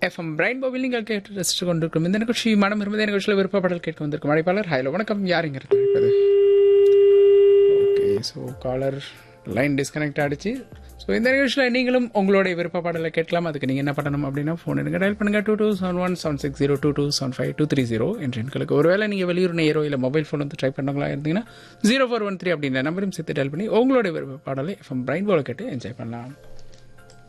FM brain பாபில் நீங்கள் கேட்டு ரசித்து கொண்டிருக்கும் இந்த நிகழ்ச்சி மனம் இருந்த நிகழ்ச்சியில் விருப்பப்படல் கேட்க வந்திருக்கும் அழைப்பாளர். ஹலோ வணக்கம், யாருங்கிறது அழைப்பது? Okay, so collar line disconnect ஆகிடுச்சு. ஸோ இந்த நிகழ்ச்சியில் நீங்களும் உங்களுடைய விருப்பப்பாடலை கேட்கலாம். அதுக்கு நீங்கள் என்ன பண்ணணும் அப்படின்னா ஃபோன் எடுங்க, டயல் பண்ணுங்கள் 22717602227523 என்ற எண்களுக்கு. ஒருவேளை நீங்கள் வெளியூர் நேரோ இல்லை மொபைல் ஃபோன் வந்து ட்ரை பண்ணவங்களா இருந்தீங்கன்னா 0413 அப்படின்ற நம்பரையும் சேர்த்து டயல் பண்ணி உங்களுடைய விருப்பப்பாடலை எஃப்எம் பிரைன் பாபில் கேட்டு என்ஜாய் பண்ணலாம்.